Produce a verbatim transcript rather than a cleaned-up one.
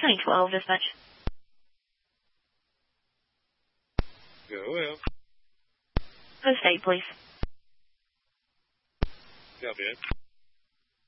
County twelve, dispatch. Go ahead. Post eight, please. Copy it.